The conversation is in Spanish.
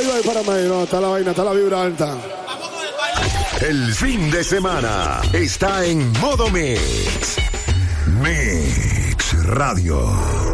ahí para mí. No, está la vaina, está la vibra alta. El fin de semana está en modo Mix. Mix Radio.